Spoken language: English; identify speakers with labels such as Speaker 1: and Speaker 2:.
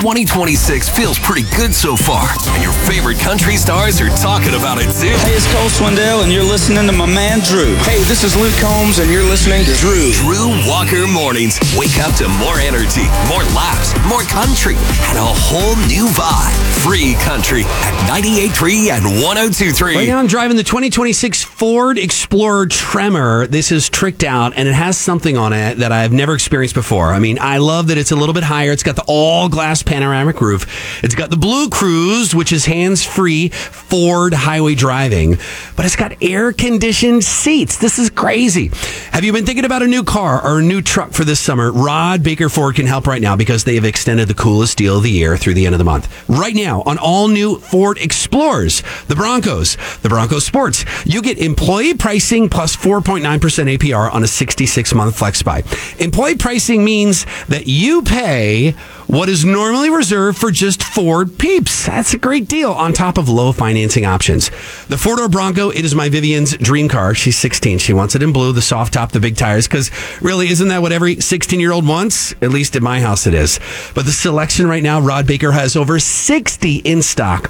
Speaker 1: 2026 feels pretty good so far, and your favorite country stars are talking about it too.
Speaker 2: Hey, it's Cole Swindell, and you're listening to my man, Drew.
Speaker 3: Hey, this is Luke Combs, and you're listening to Drew.
Speaker 1: Drew Walker Mornings. Wake up to more energy, more laughs, more country, and a whole new vibe. Free country at 98.3 and 102.3.
Speaker 4: Right now I'm driving the 2026 Ford Explorer Tremor. This is tricked out, and it has something on it that I've never experienced before. I mean, I love that it's a little bit higher. It's got the all-glass panoramic roof. It's got the Blue Cruise, which is hands-free Ford highway driving. But it's got air-conditioned seats. This is crazy. Have you been thinking about a new car or a new truck for this summer? Rod Baker Ford can help right now because they have extended the coolest deal of the year through the end of the month. Right now, on all new Ford Explorers, the Bronco Sports, you get employee pricing plus 4.9% APR on a 66-month flex buy. Employee pricing means that you pay what is normally reserved for just Ford peeps. That's a great deal on top of low financing options. The four-door Bronco, it is my Vivian's dream car. She's 16. She wants it in blue, the soft top, the big tires, because really, isn't that what every 16-year-old wants? At least at my house it is. But the selection right now, Rod Baker has over 60 in stock